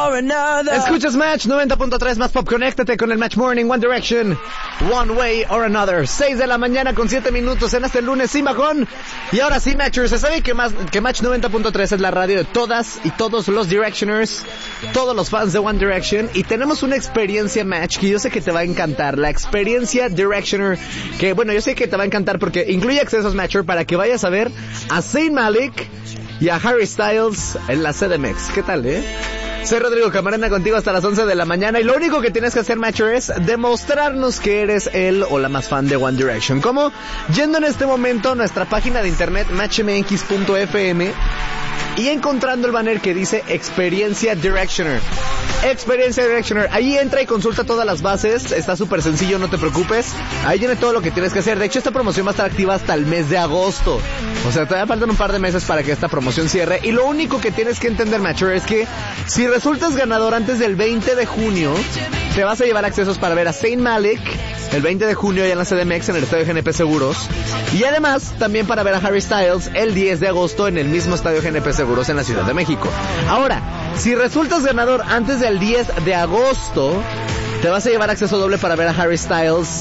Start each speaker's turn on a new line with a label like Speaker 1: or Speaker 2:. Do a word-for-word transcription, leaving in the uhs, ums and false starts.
Speaker 1: or another.
Speaker 2: Escuchas Match noventa punto tres más pop. Conéctate con el Match Morning, One Direction, One Way or Another. seis de la mañana con siete minutos en este lunes sin bajón. Y ahora sí, Matchers, se sabe que, más, que Match noventa punto tres es la radio de todas y todos los Directioners, todos los fans de One Direction. Y tenemos una experiencia Match que yo sé que te va a encantar. La experiencia Directioner, que bueno, yo sé que te va a encantar porque incluye accesos Matcher para que vayas a ver a Zayn Malik y a Harry Styles en la C D M X. ¿Qué tal, eh? Soy Rodrigo Camarena contigo hasta las once de la mañana y lo único que tienes que hacer, Matcher, es demostrarnos que eres el o la más fan de One Direction. ¿Cómo? Yendo en este momento a nuestra página de internet match m x punto f m y encontrando el banner que dice Experiencia Directioner. Experiencia Directioner. Ahí entra y consulta todas las bases. Está súper sencillo, no te preocupes. Ahí viene todo lo que tienes que hacer. De hecho, esta promoción va a estar activa hasta el mes de agosto. O sea, todavía faltan un par de meses para que esta promoción cierre. Y lo único que tienes que entender, Matcher, es que si resultas ganador antes del veinte de junio, te vas a llevar accesos para ver a Zayn Malik el veinte de junio allá en la C D M X en el estadio G N P Seguros. Y además, también para ver a Harry Styles el diez de agosto en el mismo estadio G N P Seguros en la Ciudad de México. Ahora, si resultas ganador antes del diez de agosto, te vas a llevar acceso doble para ver a Harry Styles